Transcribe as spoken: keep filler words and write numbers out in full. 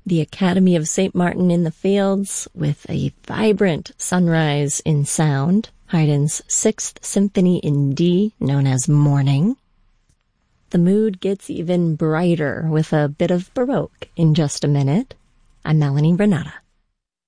The Academy of Saint Martin in the Fields with a vibrant sunrise in sound. Haydn's Sixth Symphony in D, known as Morning. The mood gets even brighter with a bit of Baroque in just a minute. I'm Melanie Renata.